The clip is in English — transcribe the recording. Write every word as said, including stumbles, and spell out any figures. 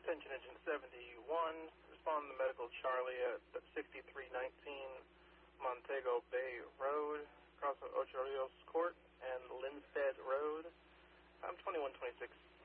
Attention Engine seventy-one, respond to Medical Charlie at sixty-three nineteen Montego Bay Road, across Ocho Rios Court and Linstead Road. I'm twenty-one twenty-six.